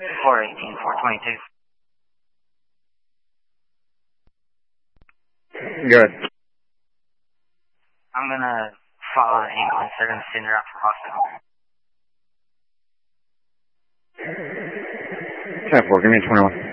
418, 422. Good. I'm gonna follow the ambulance. They're gonna send her out to the hospital. 10-4, give me a 21.